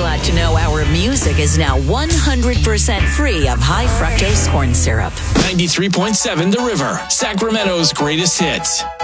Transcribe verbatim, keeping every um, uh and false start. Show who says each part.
Speaker 1: glad to know our music is now one hundred percent free of high fructose corn syrup.
Speaker 2: ninety-three point seven The River, Sacramento's greatest hits.